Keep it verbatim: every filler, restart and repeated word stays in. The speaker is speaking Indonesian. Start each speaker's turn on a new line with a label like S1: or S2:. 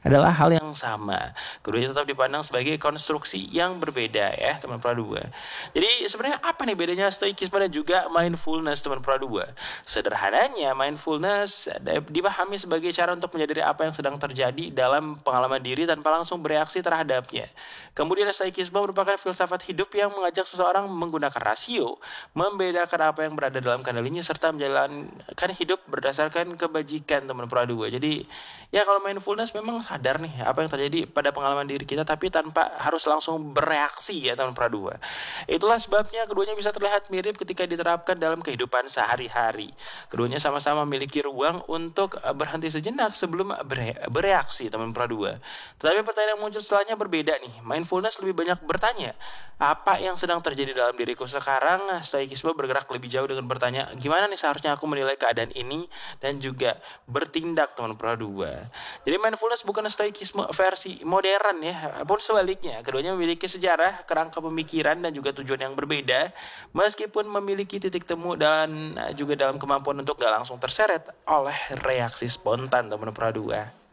S1: adalah hal yang sama. Keduanya tetap dipandang sebagai konstruksi yang berbeda ya teman pradua. Jadi sebenarnya apa nih bedanya stoikisme dan juga mindfulness teman pradua? Sederhananya mindfulness dipahami sebagai cara untuk menyadari apa yang sedang terjadi dalam pengalaman diri tanpa langsung bereaksi terhadapnya. Kemudian stoikisme merupakan filsafat hidup yang mengajak seseorang menggunakan rasio, membedakan apa yang berada dalam kendalinya serta menjalankan hidup berdasarkan kebajikan teman pradua. Jadi ya kalau mindfulness memang sadar nih apa yang terjadi pada pengalaman diri kita tapi tanpa harus langsung bereaksi ya teman pradua. Itulah sebabnya keduanya bisa terlihat mirip ketika diterapkan dalam kehidupan sehari-hari. Keduanya sama-sama memiliki ruang untuk berhenti sejenak sebelum bere- bereaksi teman pradua. Tetapi pertanyaan yang muncul setelahnya berbeda nih. Mindfulness lebih banyak bertanya, apa yang sedang terjadi dalam diriku sekarang? Stoikisme bergerak lebih jauh dengan bertanya, gimana nih seharusnya aku menilai keadaan ini dan juga bertindak teman pradua. Jadi mindfulness bukan stoikisme versi modern ya, pun sebaliknya. Keduanya memiliki sejarah, kerangka pemikiran dan juga tujuan yang berbeda, meskipun memiliki titik temu dan juga dalam kemampuan untuk gak langsung terseret oleh reaksi spontan teman pradua.